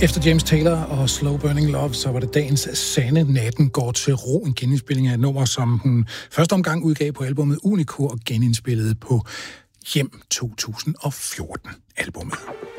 Efter James Taylor og Slow Burning Love, så var det dagens Sanne Natten går til ro, en genindspilling af et nummer, som hun første omgang udgav på albumet Unico og genindspillede på Hjem 2014-albummet.